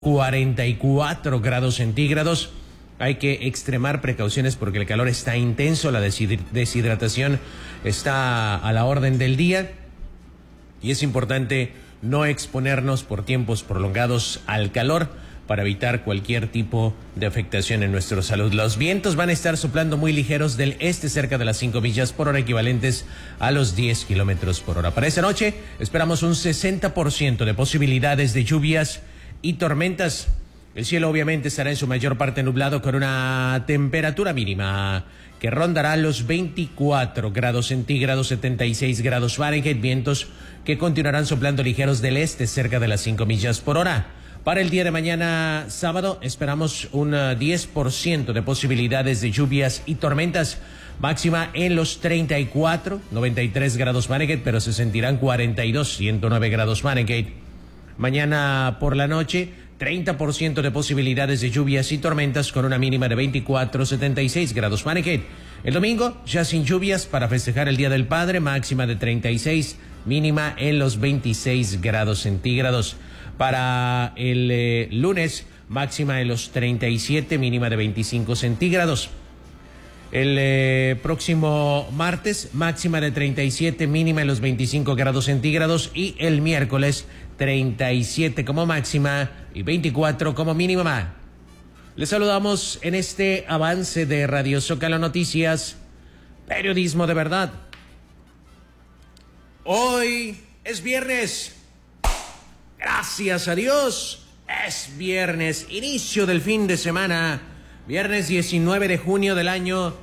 44 grados centígrados. Hay que extremar precauciones porque el calor está intenso, la deshidratación está a la orden del día y es importante no exponernos por tiempos prolongados al calor para evitar cualquier tipo de afectación en nuestra salud. Los vientos van a estar soplando muy ligeros del este cerca de las 5 millas por hora, equivalentes a los 10 kilómetros por hora. Para esta noche esperamos un 60% de posibilidades de lluvias y tormentas. El cielo obviamente estará en su mayor parte nublado con una temperatura mínima que rondará los 24 grados centígrados, 76 grados Fahrenheit, vientos que continuarán soplando ligeros del este cerca de las 5 millas por hora. Para el día de mañana sábado esperamos un 10% de posibilidades de lluvias y tormentas, máxima en los 34, 93 grados Fahrenheit, pero se sentirán 42, 109 grados Fahrenheit. Mañana por la noche, 30% de posibilidades de lluvias y tormentas con una mínima de 24, 76 grados Fahrenheit. El domingo, ya sin lluvias para festejar el Día del Padre, máxima de 36, mínima en los 26 grados centígrados. Para el lunes, máxima en los 37, mínima de 25 centígrados. El próximo martes, máxima de 37, mínima en los 25 grados centígrados. Y el miércoles, 37 como máxima y 24 como mínima. Les saludamos en este avance de Radio Zócalo Noticias, periodismo de verdad. Hoy es viernes. Gracias a Dios, es viernes, inicio del fin de semana. Viernes 19 de junio del año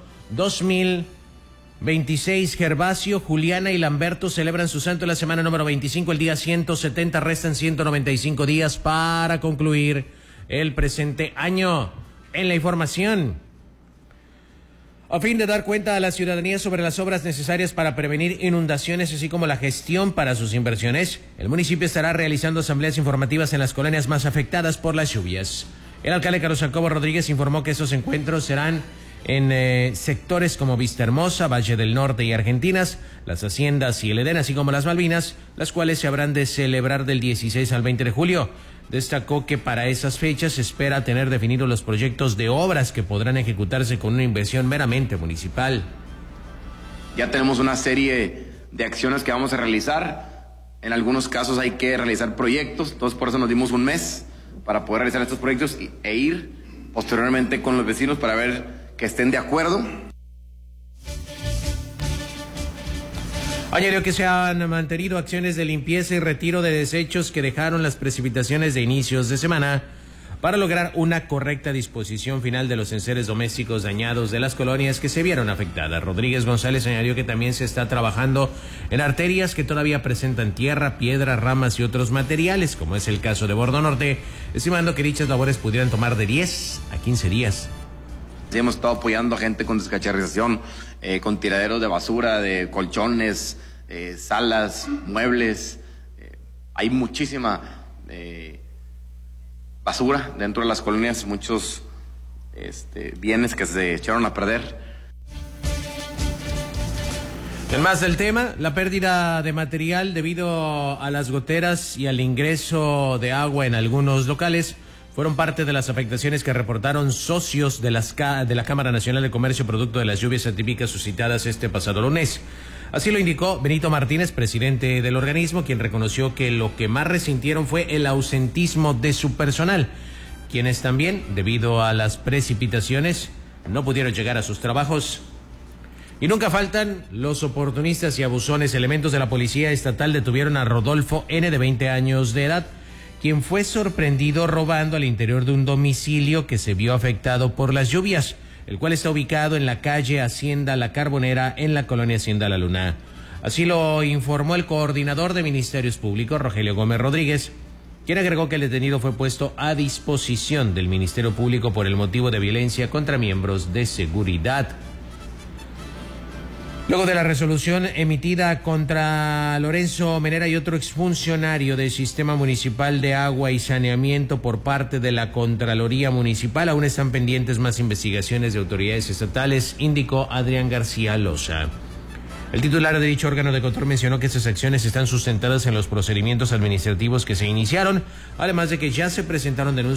2026, Gervasio, Juliana y Lamberto celebran su santo en la semana número 25, el día 170, restan 195 días para concluir el presente año. En la información, a fin de dar cuenta a la ciudadanía sobre las obras necesarias para prevenir inundaciones, así como la gestión para sus inversiones, el municipio estará realizando asambleas informativas en las colonias más afectadas por las lluvias. El alcalde Carlos Jacobo Rodríguez informó que estos encuentros serán en sectores como Vista Hermosa, Valle del Norte y Argentinas, las Haciendas y el Edén, así como las Malvinas, las cuales se habrán de celebrar del 16 al 20 de julio. Destacó que para esas fechas se espera tener definidos los proyectos de obras que podrán ejecutarse con una inversión meramente municipal. Ya tenemos una serie de acciones que vamos a realizar. En algunos casos hay que realizar proyectos, entonces por eso nos dimos un mes para poder realizar estos proyectos e ir posteriormente con los vecinos para ver que estén de acuerdo. Añadió que se han mantenido acciones de limpieza y retiro de desechos que dejaron las precipitaciones de inicios de semana para lograr una correcta disposición final de los enseres domésticos dañados de las colonias que se vieron afectadas. Rodríguez González añadió que también se está trabajando en arterias que todavía presentan tierra, piedra, ramas y otros materiales, como es el caso de Bordo Norte, estimando que dichas labores pudieran tomar de 10 a 15 días. Sí, hemos estado apoyando a gente con descacharrización, con tiraderos de basura, de colchones, salas, muebles. Hay muchísima basura dentro de las colonias, muchos bienes que se echaron a perder. En más del tema, la pérdida de material debido a las goteras y al ingreso de agua en algunos locales fueron parte de las afectaciones que reportaron socios de la Cámara Nacional de Comercio producto de las lluvias atípicas suscitadas este pasado lunes. Así lo indicó Benito Martínez, presidente del organismo, quien reconoció que lo que más resintieron fue el ausentismo de su personal, quienes también, debido a las precipitaciones, no pudieron llegar a sus trabajos. Y nunca faltan los oportunistas y abusones. Elementos de la Policía Estatal detuvieron a Rodolfo N., de 20 años de edad, quien fue sorprendido robando al interior de un domicilio que se vio afectado por las lluvias, el cual está ubicado en la calle Hacienda La Carbonera, en la colonia Hacienda La Luna. Así lo informó el coordinador de Ministerios Públicos, Rogelio Gómez Rodríguez, quien agregó que el detenido fue puesto a disposición del Ministerio Público por el motivo de violencia contra miembros de seguridad. Luego de la resolución emitida contra Lorenzo Menera y otro exfuncionario del Sistema Municipal de Agua y Saneamiento por parte de la Contraloría Municipal, aún están pendientes más investigaciones de autoridades estatales, indicó Adrián García Loza. El titular de dicho órgano de control mencionó que estas acciones están sustentadas en los procedimientos administrativos que se iniciaron, además de que ya se presentaron denuncias